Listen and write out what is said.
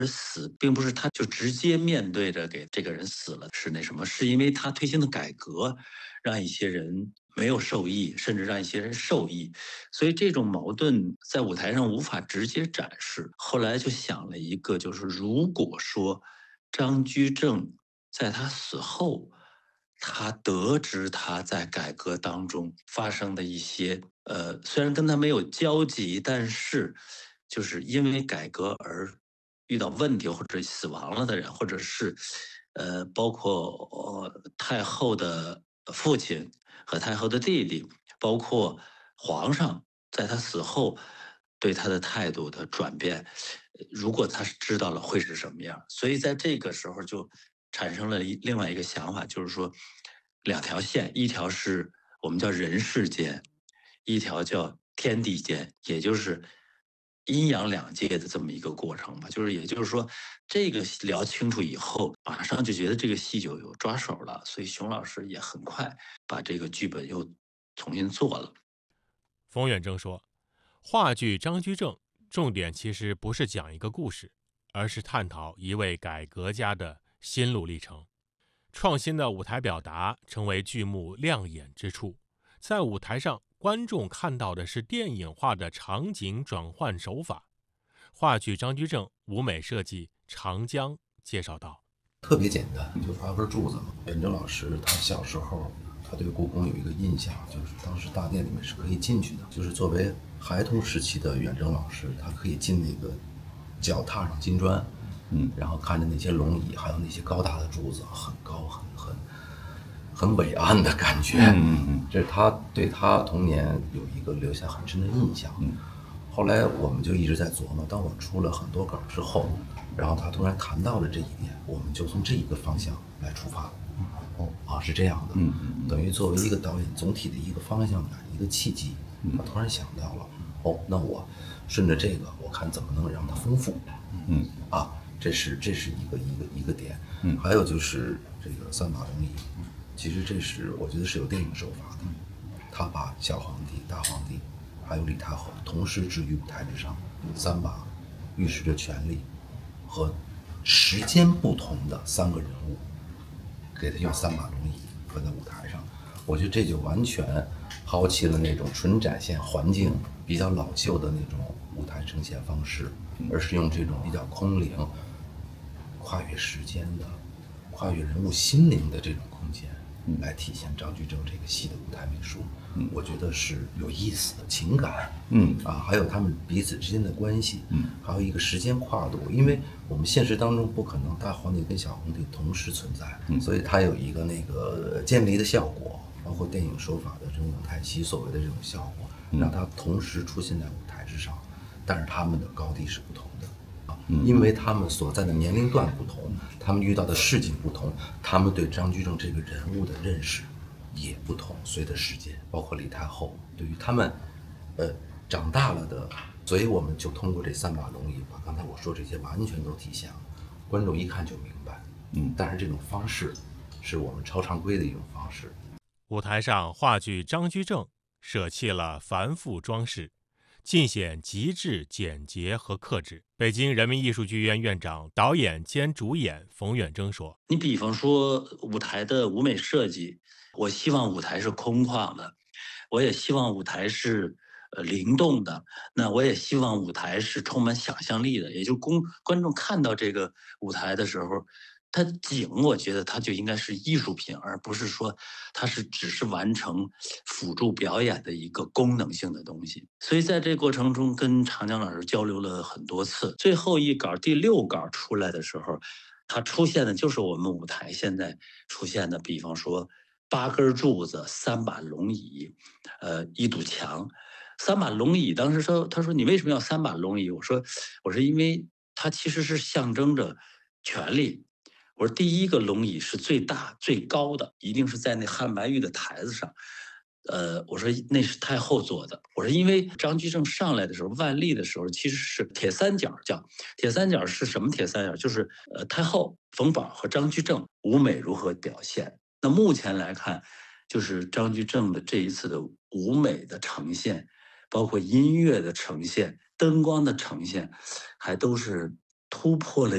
死并不是他就直接面对着给这个人死了，是那什么，是因为他推行的改革让一些人没有受益，甚至让一些人受益，所以这种矛盾在舞台上无法直接展示。后来就想了一个，就是如果说张居正在他死后，他得知他在改革当中发生的一些虽然跟他没有交集，但是就是因为改革而遇到问题或者死亡了的人，或者是包括太后的父亲和太后的弟弟，包括皇上在他死后对他的态度的转变，如果他是知道了会是什么样，所以在这个时候就产生了另外一个想法，就是说两条线，一条是我们叫人世间，一条叫天地间，也就是阴阳两界的这么一个过程吧。就是也就是说，这个聊清楚以后，马上就觉得这个戏就有抓手了，所以熊老师也很快把这个剧本又重新做了。 冯远征说，话剧《张居正》重点其实不是讲一个故事，而是探讨一位改革家的心路历程。创新的舞台表达成为剧目亮眼之处，在舞台上，观众看到的是电影化的场景转换手法。话剧《张居正》舞美设计长江介绍道： 特别简单，就8根柱子嘛。远征老师他小时候，他对故宫有一个印象，就是当时大殿里面是可以进去的，就是作为孩童时期的远征老师，他可以进那个脚踏上金砖，然后看着那些龙椅，还有那些高大的柱子，很高很伟岸的感觉。这是他对他童年有一个留下很深的印象。后来我们就一直在琢磨，当我出了很多稿之后，然后他突然谈到了这一点，我们就从这一个方向来出发。是这样的。等于作为一个导演总体的一个方向感，一个契机，他突然想到了，那我顺着这个，我看怎么能让它丰富。这是一个点。还有就是这个三把龙椅，其实这是我觉得是有电影手法的，他把小皇帝、大皇帝还有李太后同时置于舞台之上，三把预示着权力和时间不同的3个人物，给他用3把龙椅放在舞台上。我觉得这就完全抛弃了那种纯展现环境比较老旧的那种舞台呈现方式，而是用这种比较空灵、跨越时间的、跨越人物心灵的这种空间，来体现张居正这个戏的舞台美术。我觉得是有意思的情感。还有他们彼此之间的关系。还有一个时间跨度，因为我们现实当中不可能大皇帝跟小皇帝同时存在，所以它有一个那个渐离的效果，包括电影手法的这种舞台戏所谓的这种效果，让它同时出现在舞台之上，但是他们的高低是不同的。因为他们所在的年龄段不同，他们遇到的事情不同，他们对张居正这个人物的认识也不同。随着时间，包括李太后，对于他们长大了的，所以我们就通过这3把龙椅，把刚才我说这些完全都体现了，观众一看就明白。但是这种方式是我们超常规的一种方式。 舞台上话剧《张居正》舍弃了繁复装饰，尽显极致简洁和克制。北京人民艺术剧院院长、导演兼主演冯远征说：“ 你比方说舞台的舞美设计，我希望舞台是空旷的，我也希望舞台是灵动的，那我也希望舞台是充满想象力的。也就是观众看到这个舞台的时候，它景我觉得它就应该是艺术品，而不是说它只是完成辅助表演的一个功能性的东西。所以在这个过程中跟长江老师交流了很多次，最后一稿第6稿出来的时候，它出现的就是我们舞台现在出现的，比方说8根柱子、3把龙椅，一堵墙。3把龙椅，当时他说你为什么要3把龙椅？我说因为它其实是象征着权力。我说第一个龙椅是最大最高的，一定是在那汉白玉的台子上。我说那是太后做的。我说因为张居正上来的时候，万历的时候其实是铁三角，叫铁三角是什么铁三角？就是太后、冯保和张居正舞美如何表现。那目前来看，就是张居正的这一次的舞美的呈现，包括音乐的呈现、灯光的呈现，还都是突破了